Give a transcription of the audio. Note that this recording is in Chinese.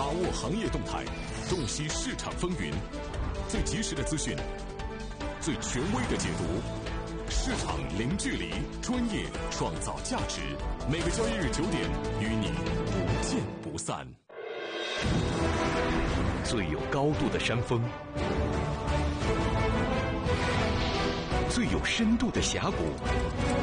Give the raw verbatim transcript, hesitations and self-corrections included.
握行业动态，洞悉市场风云，最及时的资讯，最权威的解读。市场零距离，专业创造价值。每个交易日九点，与你不见不散。最有高度的山峰，最有深度的峡谷，